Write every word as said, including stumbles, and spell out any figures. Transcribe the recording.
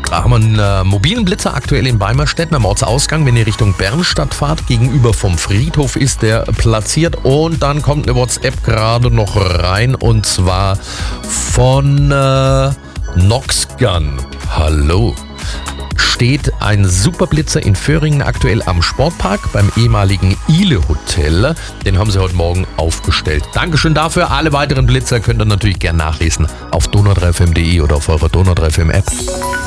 Da haben wir einen äh, mobilen Blitzer aktuell in Beimerstetten am Ortsausgang. Wenn ihr Richtung Bernstadt fahrt, gegenüber vom Friedhof ist der platziert. Und dann kommt eine WhatsApp gerade noch rein und zwar von äh, Noxgun. Hallo. Steht ein Superblitzer in Föhringen aktuell am Sportpark beim ehemaligen Ile Hotel. Den haben sie heute Morgen aufgestellt. Dankeschön dafür. Alle weiteren Blitzer könnt ihr natürlich gerne nachlesen auf donau drei f m punkt de oder auf eurer Donau drei F M App.